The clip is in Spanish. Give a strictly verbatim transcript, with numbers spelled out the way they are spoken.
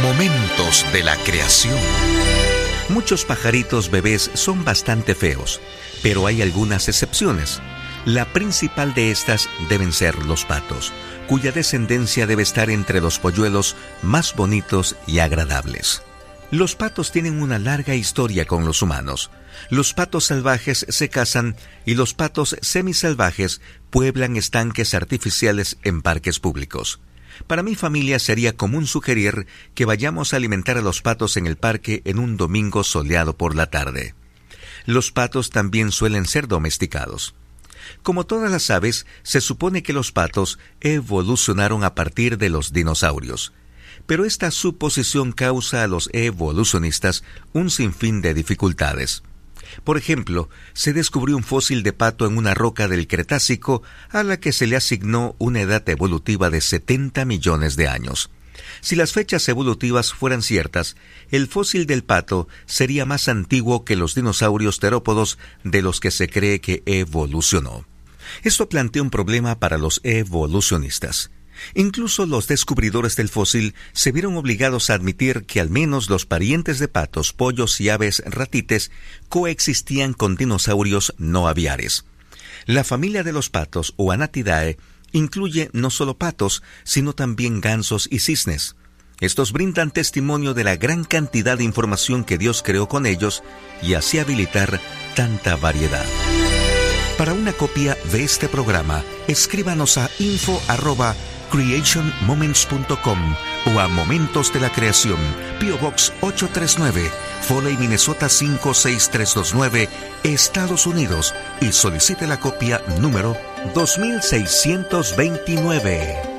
Momentos de la creación. Muchos pajaritos bebés son bastante feos, pero hay algunas excepciones. La principal de estas deben ser los patos, cuya descendencia debe estar entre los polluelos más bonitos y agradables. Los patos tienen una larga historia con los humanos. Los patos salvajes se cazan y los patos semisalvajes pueblan estanques artificiales en parques públicos. Para mi familia sería común sugerir que vayamos a alimentar a los patos en el parque en un domingo soleado por la tarde. Los patos también suelen ser domesticados. Como todas las aves, se supone que los patos evolucionaron a partir de los dinosaurios. Pero esta suposición causa a los evolucionistas un sinfín de dificultades. Por ejemplo, se descubrió un fósil de pato en una roca del Cretácico a la que se le asignó una edad evolutiva de setenta millones de años. Si las fechas evolutivas fueran ciertas, el fósil del pato sería más antiguo que los dinosaurios terópodos de los que se cree que evolucionó. Esto plantea un problema para los evolucionistas. Incluso los descubridores del fósil se vieron obligados a admitir que al menos los parientes de patos, pollos y aves ratites coexistían con dinosaurios no aviares. La familia de los patos, o Anatidae, incluye no solo patos, sino también gansos y cisnes. Estos brindan testimonio de la gran cantidad de información que Dios creó con ellos y así habilitar tanta variedad. Para una copia de este programa, escríbanos a info arroba creation moments punto com o a Momentos de la Creación, P O Box ocho tres nueve, Foley, Minnesota cinco seis tres dos nueve, Estados Unidos, y solicite la copia número dos mil seiscientos veintinueve.